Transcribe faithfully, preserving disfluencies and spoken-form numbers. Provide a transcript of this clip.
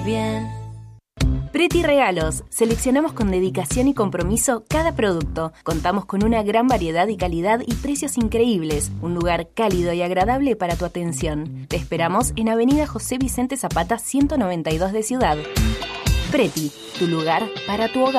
bien. Preti Regalos. Seleccionamos con dedicación y compromiso cada producto. Contamos con una gran variedad y calidad y precios increíbles. Un lugar cálido y agradable para tu atención. Te esperamos en Avenida José Vicente Zapata ciento noventa y dos de Ciudad. Preti, tu lugar para tu hogar.